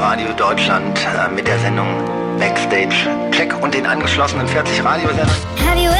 Radio Deutschland mit der Sendung Backstage Check und den angeschlossenen 40 Radiosendern.